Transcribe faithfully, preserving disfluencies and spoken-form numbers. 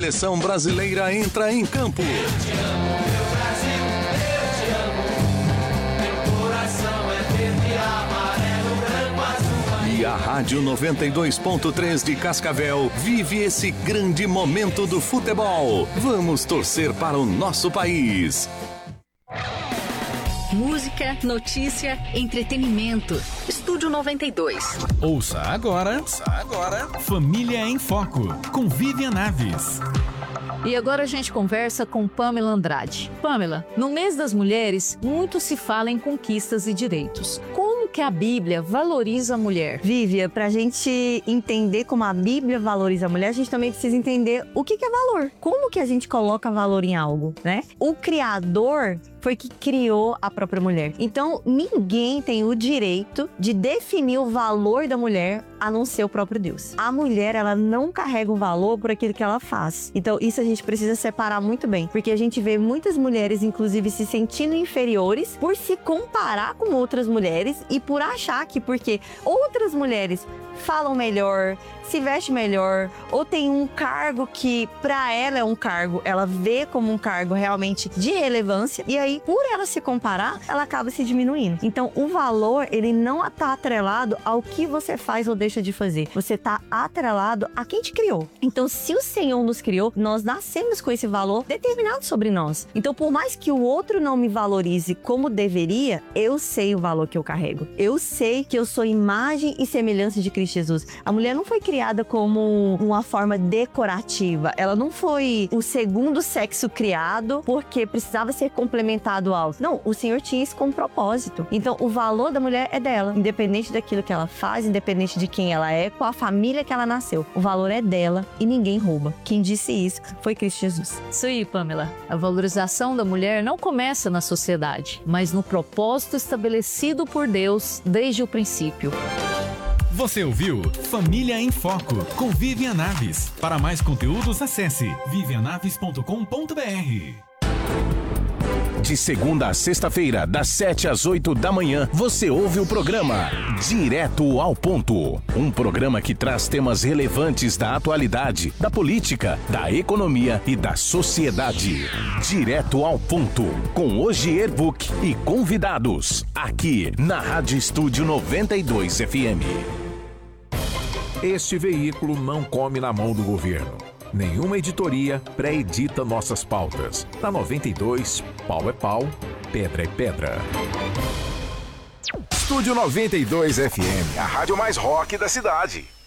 seleção brasileira entra em campo. Eu te amo, meu Brasil, eu te amo. Meu coração é verde, amarelo, branco, azul. E a Rádio noventa e dois ponto três de Cascavel vive esse grande momento do futebol. Vamos torcer para o nosso país. Música, notícia, entretenimento. Estúdio noventa e dois. Ouça agora, ouça agora, Família em Foco, com Vivian Naves. E agora a gente conversa com Pamela Andrade. Pamela, no mês das mulheres, muito se fala em conquistas e direitos. Como que a Bíblia valoriza a mulher? Vívia, pra gente entender como a Bíblia valoriza a mulher, a gente também precisa entender o que que é valor. Como que a gente coloca valor em algo, né? O Criador foi que criou a própria mulher. Então, ninguém tem o direito de definir o valor da mulher a não ser o próprio Deus. A mulher, ela não carrega o valor por aquilo que ela faz. Então, isso a gente precisa separar muito bem, porque a gente vê muitas mulheres, inclusive, se sentindo inferiores por se comparar com outras mulheres e por achar que porque outras mulheres falam melhor, se veste melhor, ou tem um cargo que pra ela é um cargo, ela vê como um cargo realmente de relevância, e aí, por ela se comparar, ela acaba se diminuindo. Então, o valor, ele não tá atrelado ao que você faz ou deixa de fazer. Você tá atrelado a quem te criou. Então, se o Senhor nos criou, nós nascemos com esse valor determinado sobre nós. Então, por mais que o outro não me valorize como deveria, eu sei o valor que eu carrego. Eu sei que eu sou imagem e semelhança de Cristo Jesus. A mulher não foi criada como uma forma decorativa. Ela não foi o segundo sexo criado porque precisava ser complementado ao... Não, o Senhor tinha isso como propósito. Então, o valor da mulher é dela, independente daquilo que ela faz, independente de quem ela é, qual a família que ela nasceu. O valor é dela e ninguém rouba. Quem disse isso foi Cristo Jesus. Isso aí, Pamela. A valorização da mulher não começa na sociedade, mas no propósito estabelecido por Deus desde o princípio. Você ouviu Família em Foco, com Vivian Naves. Para mais conteúdos, acesse vivian naves ponto com ponto b r. De segunda a sexta-feira, das sete às oito da manhã, você ouve o programa Direto ao Ponto. Um programa que traz temas relevantes da atualidade, da política, da economia e da sociedade. Direto ao Ponto, com Ogier Book e convidados, aqui na Rádio Estúdio noventa e dois F M. Este veículo não come na mão do governo. Nenhuma editoria pré-edita nossas pautas. Na noventa e dois, pau é pau, pedra é pedra. Estúdio noventa e dois F M, a rádio mais rock da cidade.